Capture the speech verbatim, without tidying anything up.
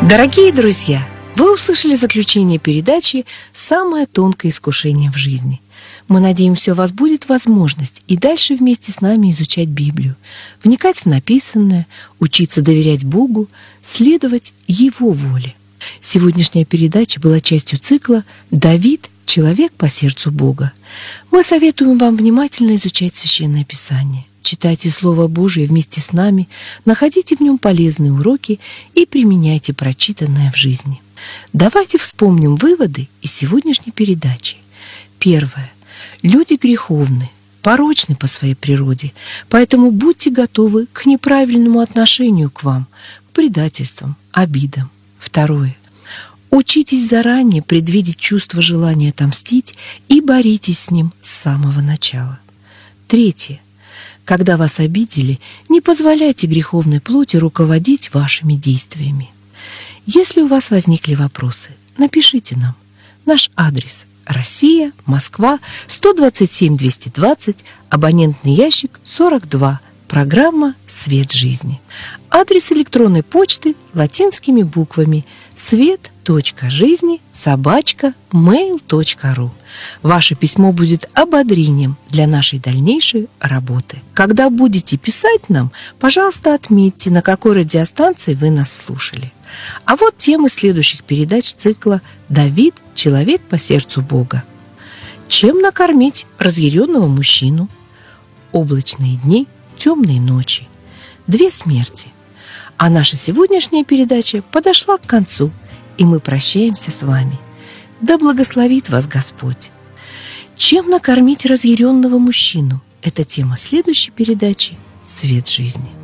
Дорогие друзья, вы услышали заключение передачи «Самое тонкое искушение в жизни». Мы надеемся, у вас будет возможность и дальше вместе с нами изучать Библию, вникать в написанное, учиться доверять Богу, следовать Его воле. Сегодняшняя передача была частью цикла «Давид – человек по сердцу Бога». Мы советуем вам внимательно изучать Священное Писание. Читайте Слово Божие вместе с нами, находите в нем полезные уроки и применяйте прочитанное в жизни. Давайте вспомним выводы из сегодняшней передачи. Первое. Люди греховны, порочны по своей природе, поэтому будьте готовы к неправильному отношению к вам, к предательствам, обидам. Второе. Учитесь заранее предвидеть чувство желания отомстить и боритесь с ним с самого начала. Третье. Когда вас обидели, не позволяйте греховной плоти руководить вашими действиями. Если у вас возникли вопросы, напишите нам. Наш адрес – Россия, Москва, сто двадцать семь двести двадцать, абонентный ящик сорок два, программа «Свет жизни». Адрес электронной почты латинскими буквами свет.жизни собачка мейл точка ру. Ваше письмо будет ободрением для нашей дальнейшей работы. Когда будете писать нам, пожалуйста, отметьте, на какой радиостанции вы нас слушали. А вот темы следующих передач цикла «Давид – человек по сердцу Бога». Чем накормить разъяренного мужчину? Облачные дни, темные ночи. Две смерти. А наша сегодняшняя передача подошла к концу, и мы прощаемся с вами. Да благословит вас Господь. Чем накормить разъяренного мужчину? Это тема следующей передачи «Свет жизни».